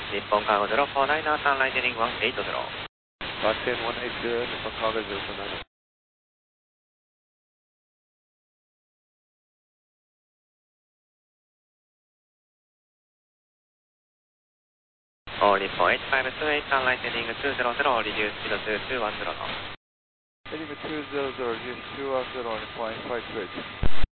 日本カーゴ049 turn right heading 180. 110, 180, Nippon Cargo 049. All Nippon 8528 turn right heading 200, reduce speed to 210 knots. Heading 200, reduce 210, Nippon 8528.